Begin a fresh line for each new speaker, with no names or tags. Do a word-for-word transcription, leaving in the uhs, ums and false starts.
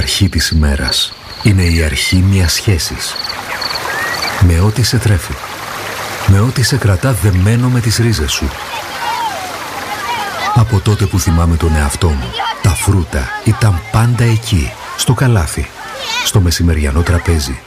αρχή της ημέρας. Είναι η αρχή μιας σχέσης. Με ό,τι σε τρέφει. Με ό,τι σε κρατά δεμένο με τις ρίζες σου. Από τότε που θυμάμαι τον εαυτό μου, τα φρούτα ήταν πάντα εκεί, στο καλάθι, στο μεσημεριανό τραπέζι,